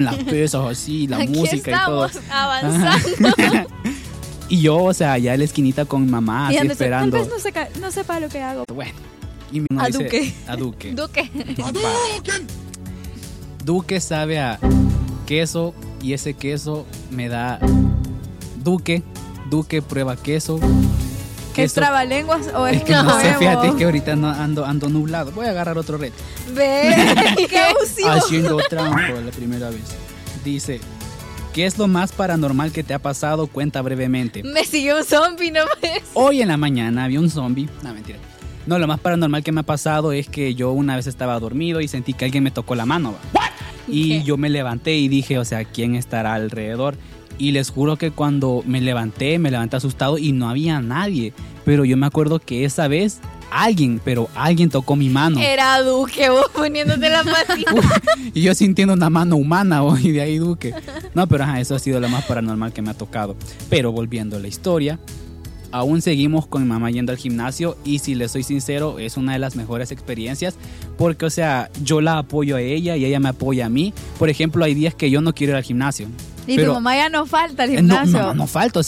las pesas así, la Aquí música y todo. estamos avanzando. Y yo, o sea, allá en la esquinita con mi mamá, así Y Anderson, esperando. tal vez no sepa lo que hago. Bueno, y mi mamá A dice, Duque. a Duque. Duque. Duque sabe a queso y ese queso me da Duque prueba queso. ¿Es trabalenguas o es Es que no sé, nuevo? fíjate, es que ahorita no ando nublado. Voy a agarrar otro reto. Ve, qué abusivo. Haciendo trampa la primera vez. Dice, ¿qué es lo más paranormal que te ha pasado? Cuenta brevemente. Me siguió un zombie, no pues. Hoy en la mañana había un zombie. No, mentira. No, lo más paranormal que me ha pasado es que yo una vez estaba dormido y sentí que alguien me tocó la mano. ¿Va? Y ¿Qué? yo me levanté y dije, o sea, ¿quién estará alrededor? Y les juro que cuando me levanté asustado y no había nadie. Pero yo me acuerdo que esa vez alguien tocó mi mano. Era Duque, vos poniéndote la patita. Y yo sintiendo una mano humana, y de ahí Duque. No, pero ajá, eso ha sido lo más paranormal que me ha tocado. Pero volviendo a la historia, aún seguimos con mi mamá yendo al gimnasio y si les soy sincero, es una de las mejores experiencias porque, o sea, yo la apoyo a ella y ella me apoya a mí. Por ejemplo, hay días que yo no quiero ir al gimnasio. Y pero tu mamá ya no falta al no, gimnasio. no falta, o sea,